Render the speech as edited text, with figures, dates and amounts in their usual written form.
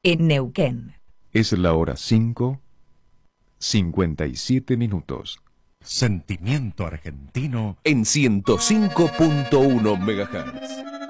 en Neuquén. Es la hora 5:57. Sentimiento argentino en 105.1 MHz.